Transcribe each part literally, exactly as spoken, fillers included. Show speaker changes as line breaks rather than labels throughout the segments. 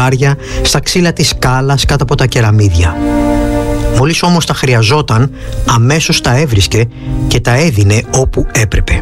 ψάρια στα ξύλα της σκάλας κάτω από τα κεραμίδια. Μόλις όμως τα χρειαζόταν, αμέσως τα έβρισκε και τα έδινε όπου έπρεπε.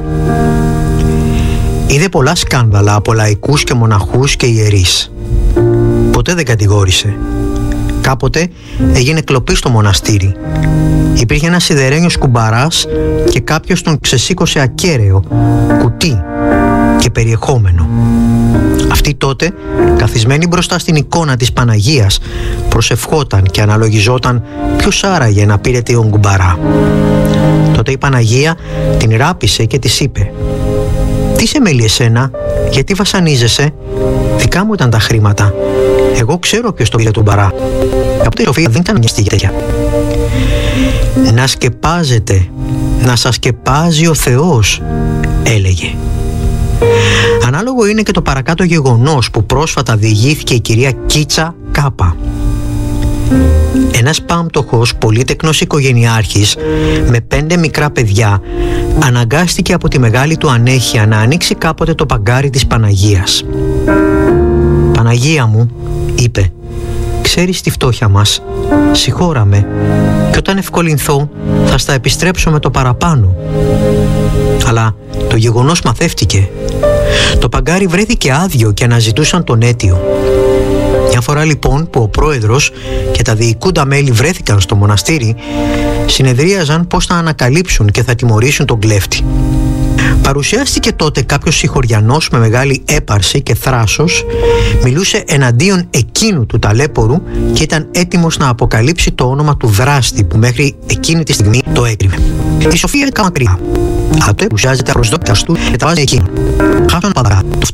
Είδε πολλά σκάνδαλα από λαϊκούς και μοναχούς και ιερείς. Ποτέ δεν κατηγόρησε. Κάποτε έγινε κλοπή στο μοναστήρι. Υπήρχε ένας σιδερένιος κουμπαράς και κάποιος τον ξεσήκωσε ακέραιο, κουτί και περιεχόμενο. Αυτή τότε, καθισμένη μπροστά στην εικόνα της Παναγίας, προσευχόταν και αναλογιζόταν ποιος άραγε να πήρε τον κουμπαρά. Τότε η Παναγία την ράπησε και της είπε: «Τι σε μέλει εσένα, γιατί βασανίζεσαι? Δικά μου ήταν τα χρήματα. Εγώ ξέρω ποιος το πήρε τον κουμπαρά». Από τη Σοφία δεν ήταν μια τέτοια. «Να σκεπάζετε, να σας σκεπάζει ο Θεός», έλεγε. Ανάλογο είναι και το παρακάτω γεγονός που πρόσφατα διηγήθηκε η κυρία Κίτσα Κάπα. Ένας πάμπτωχος πολύτεκνος οικογενειάρχης με πέντε μικρά παιδιά αναγκάστηκε από τη μεγάλη του ανέχεια να ανοίξει κάποτε το παγκάρι της Παναγίας. «Παναγία μου», είπε, «ξέρεις τη φτώχεια μας, συγχώραμε και όταν ευκολυνθώ θα στα επιστρέψω με το παραπάνω». Αλλά το γεγονός μαθεύτηκε. Το παγκάρι βρέθηκε άδειο και αναζητούσαν τον αίτιο. Μια φορά λοιπόν που ο πρόεδρος και τα διοικούντα μέλη βρέθηκαν στο μοναστήρι, συνεδρίαζαν πώς θα ανακαλύψουν και θα τιμωρήσουν τον κλέφτη. Παρουσιάστηκε τότε κάποιος συγχωριανός με μεγάλη έπαρση και θράσος, μιλούσε εναντίον εκείνου του ταλέπορου και ήταν έτοιμος να αποκαλύψει το όνομα του δράστη που μέχρι εκείνη τη στιγμή το έκρυβε. Η Σοφία ήταν μακριά. Αυτό παρουσιάζεται απροσδόκητα του και τα βάζει εκείνον. Χάσαν παντά.